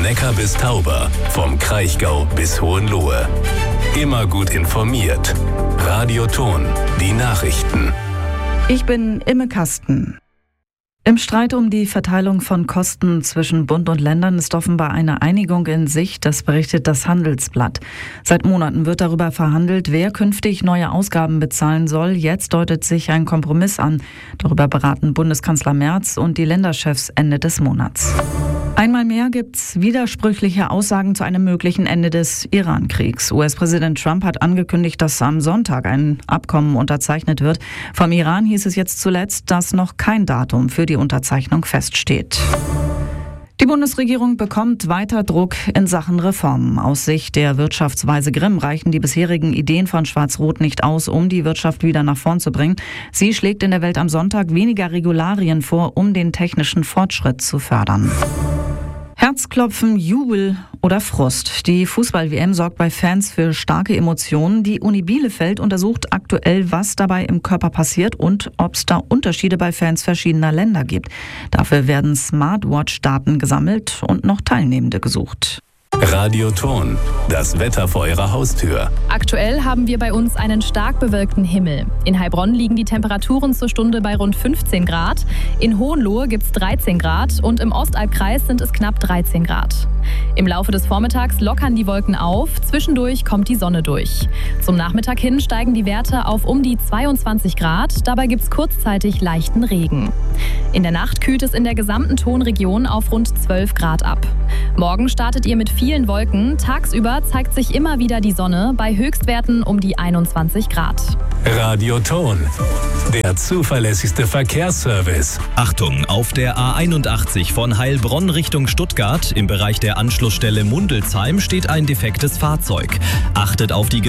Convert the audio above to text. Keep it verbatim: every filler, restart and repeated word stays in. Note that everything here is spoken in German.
Neckar bis Tauber, vom Kraichgau bis Hohenlohe. Immer gut informiert. Radio Ton, die Nachrichten. Ich bin Imme Kasten. Im Streit um die Verteilung von Kosten zwischen Bund und Ländern ist offenbar eine Einigung in Sicht, das berichtet das Handelsblatt. Seit Monaten wird darüber verhandelt, wer künftig neue Ausgaben bezahlen soll. Jetzt deutet sich ein Kompromiss an. Darüber beraten Bundeskanzler Merz und die Länderchefs Ende des Monats. Einmal mehr gibt's widersprüchliche Aussagen zu einem möglichen Ende des Iran-Kriegs. U S-Präsident Trump hat angekündigt, dass am Sonntag ein Abkommen unterzeichnet wird. Vom Iran hieß es jetzt zuletzt, dass noch kein Datum für die Unterzeichnung feststeht. Die Bundesregierung bekommt weiter Druck in Sachen Reformen. Aus Sicht der Wirtschaftsweise Grimm reichen die bisherigen Ideen von Schwarz-Rot nicht aus, um die Wirtschaft wieder nach vorn zu bringen. Sie schlägt in der Welt am Sonntag weniger Regularien vor, um den technischen Fortschritt zu fördern. Herzklopfen, Jubel oder Frust. Die Fußball-W M sorgt bei Fans für starke Emotionen. Die Uni Bielefeld untersucht aktuell, was dabei im Körper passiert und ob es da Unterschiede bei Fans verschiedener Länder gibt. Dafür werden Smartwatch-Daten gesammelt und noch Teilnehmende gesucht. Radio Ton, das Wetter vor Ihrer Haustür. Aktuell haben wir bei uns einen stark bewölkten Himmel. In Heilbronn liegen die Temperaturen zur Stunde bei rund fünfzehn Grad. In Hohenlohe gibt es dreizehn Grad und im Ostalbkreis sind es knapp dreizehn Grad. Im Laufe des Vormittags lockern die Wolken auf, zwischendurch kommt die Sonne durch. Zum Nachmittag hin steigen die Werte auf um die zweiundzwanzig Grad, dabei gibt es kurzzeitig leichten Regen. In der Nacht kühlt es in der gesamten Tonregion auf rund zwölf Grad ab. Morgen startet ihr mit vielen Wolken, tagsüber zeigt sich immer wieder die Sonne bei Höchstwerten um die einundzwanzig Grad. Radio Ton, der zuverlässigste Verkehrsservice. Achtung, auf der A einundachtzig von Heilbronn Richtung Stuttgart im Bereich der Anschlussstelle Mundelsheim steht ein defektes Fahrzeug. Achtet auf die